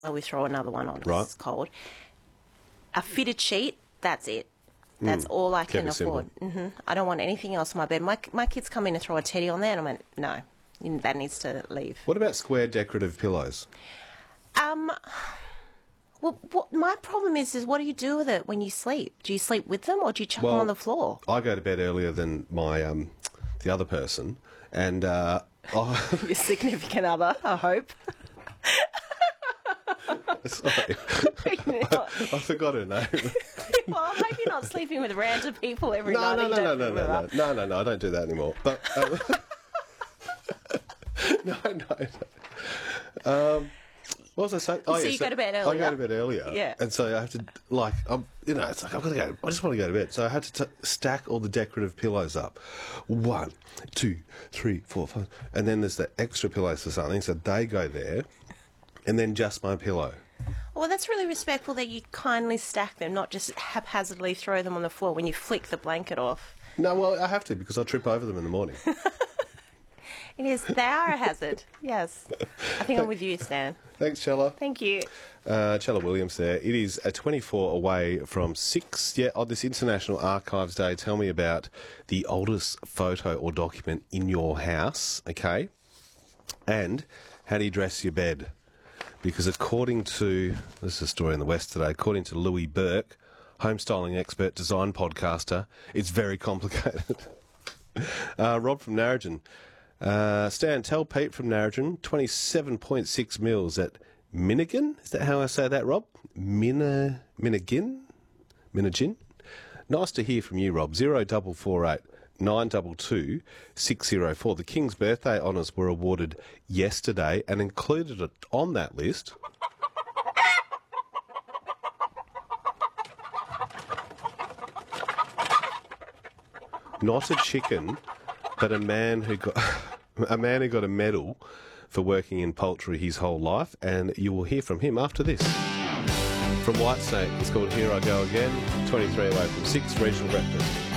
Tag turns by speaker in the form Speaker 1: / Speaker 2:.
Speaker 1: we throw another one on because
Speaker 2: Right.
Speaker 1: it's cold. A fitted sheet, that's it. That's all I can
Speaker 2: Keep it simple.
Speaker 1: afford. I don't want anything else on my bed. My kids come in and throw a teddy on there, and I went, no, that needs to leave.
Speaker 2: What about square decorative pillows?
Speaker 1: Well, what my problem is what do you do with it when you sleep? Do you sleep with them, or do you chuck them on the floor?
Speaker 2: I go to bed earlier than my the other person, and
Speaker 1: Your significant other, I hope.
Speaker 2: sorry, I forgot her name.
Speaker 1: Well, I hope you're not sleeping with random people every
Speaker 2: No,
Speaker 1: night.
Speaker 2: no,
Speaker 1: that you
Speaker 2: no, no,
Speaker 1: don't
Speaker 2: no,
Speaker 1: remember.
Speaker 2: no, I don't do that anymore. But no. What was I saying? Oh,
Speaker 1: So
Speaker 2: yeah,
Speaker 1: you go to bed
Speaker 2: I
Speaker 1: earlier?
Speaker 2: go to bed earlier.
Speaker 1: Yeah.
Speaker 2: And so I have to, it's like, I've got to go. I just want to go to bed. So I had to stack all the decorative pillows up. 1, 2, 3, 4, 5. And then there's the extra pillows for something. So they go there. And then just my pillow.
Speaker 1: Well, that's really respectful that you kindly stack them, not just haphazardly throw them on the floor when you flick the blanket off.
Speaker 2: No, well, I have to because I'll trip over them in the morning.
Speaker 1: It is. They are a hazard. Yes. I think I'm with you, Stan.
Speaker 2: Thanks, Chella.
Speaker 1: Thank you.
Speaker 2: Chella Williams there. It is a 24 away from 6. Yeah, on this International Archives Day, tell me about the oldest photo or document in your house, okay? And how do you dress your bed? Because according to, this is a story in the West today, according to Louis Burke, home styling expert, design podcaster, it's very complicated. Rob from Narrogin. Stan, tell Pete from Narrogin, 27.6 mils at Minnigan. Is that how I say that, Rob? Minnigin? Nice to hear from you, Rob. 0448 922 604. The King's birthday honours were awarded yesterday, and included on that list not a chicken, but a man who got a medal for working in poultry his whole life, and you will hear from him after this. From Whitesnake, it's called Here I Go Again, 23 away from 6, Regional Breakfast.